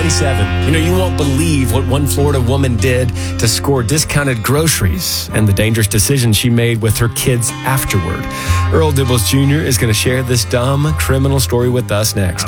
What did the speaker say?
27. You know, you won't believe what one Florida woman did to score discounted groceries and the dangerous decision she made with her kids afterward. Earl Dibbles Jr. is going to share this dumb criminal story with us next.